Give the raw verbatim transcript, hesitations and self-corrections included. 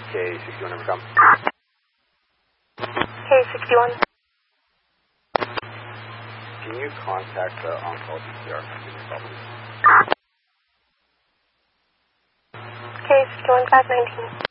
K sixty-one, number come. K sixty-one. Can you contact the on-call D C R? K sixty-one, five nineteen.